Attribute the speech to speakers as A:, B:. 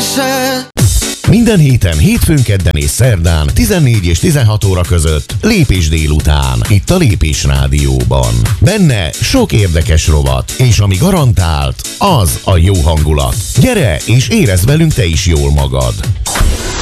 A: érzésed.
B: Minden héten, hétfőn, kedden és szerdán 14 és 16 óra között Lépés délután, itt a Lépés Rádióban. Benne sok érdekes rovat, és ami garantált, az a jó hangulat. Gyere és érezd velünk te is jól magad!